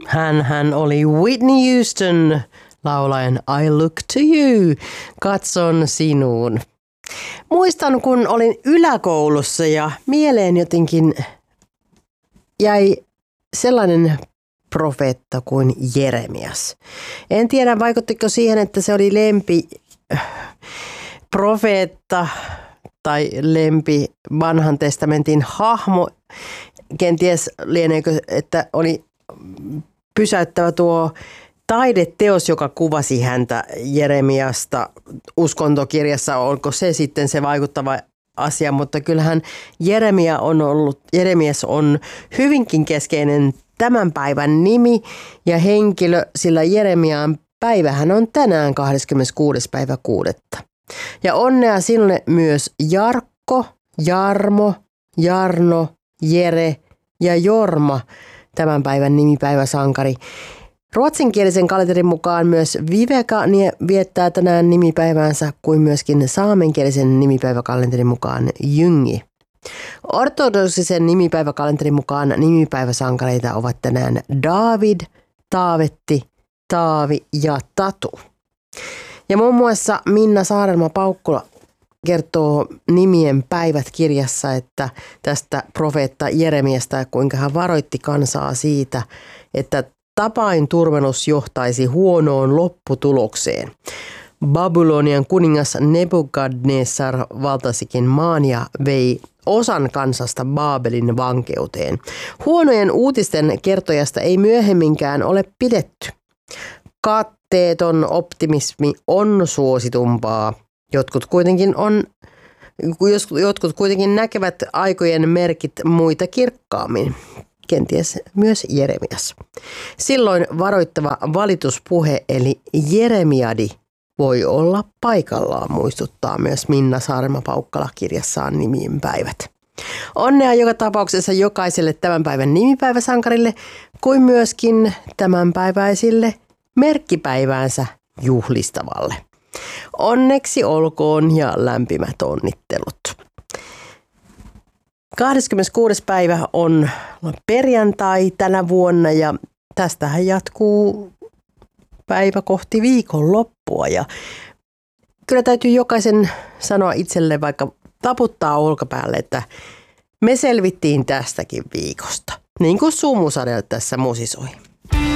Hän oli Whitney Houston laulaen I look to you, katson sinuun. Muistan, kun olin yläkoulussa ja mieleen jotenkin jäi sellainen profeetta kuin Jeremias. En tiedä, vaikuttiko siihen, että se oli lempi profeetta tai lempi vanhan testamentin hahmo. Kenties lieneekö, että oli pysäyttävä tuo taideteos, joka kuvasi häntä Jeremiasta uskontokirjassa. Onko se sitten se vaikuttava asia, mutta kyllähän Jeremias on hyvinkin keskeinen tämän päivän nimi ja henkilö, sillä Jeremiaan päivähän on tänään 26. päivä 6. Ja onnea sinulle myös Jarkko, Jarmo, Jarno, Jere ja Jorma, tämän päivän nimipäiväsankari. Ruotsinkielisen kalenterin mukaan myös Viveka viettää tänään nimipäivänsä, kuin myöskin saamenkielisen nimipäiväkalenterin mukaan Jyngi. Ortodoksisen nimipäiväkalenterin mukaan nimipäiväsankareita ovat tänään David, Taavetti, Taavi ja Tatu. Ja muun muassa Minna Saarelma-Paukkula kertoo nimien päivät -kirjassa, että tästä profeetta Jeremiasta, kuinka hän varoitti kansaa siitä, että tapainturmelus johtaisi huonoon lopputulokseen. Babylonian kuningas Nebukadnessar valtasikin maan ja vei osan kansasta Baabelin vankeuteen. Huonojen uutisten kertojasta ei myöhemminkään ole pidetty. Katteeton optimismi on suositumpaa. Jotkut kuitenkin näkevät aikojen merkit muita kirkkaammin. Kenties myös Jeremias. Silloin varoittava valituspuhe eli Jeremiadi voi olla paikallaan, muistuttaa myös Minna Saarelma-Paukkala kirjassaan Nimien päivät. Onnea joka tapauksessa jokaiselle tämän päivän nimipäiväsankarille, kuin myöskin tämänpäiväisille merkkipäiväänsä juhlistavalle. Onneksi olkoon ja lämpimät onnittelut. 26. päivä on perjantai tänä vuonna ja tästähän jatkuu päivä kohti viikonloppua. Ja kyllä täytyy jokaisen sanoa itselle, vaikka taputtaa olkapäälle, että me selvittiin tästäkin viikosta. Niin kuin Sumusadel tässä musisoi.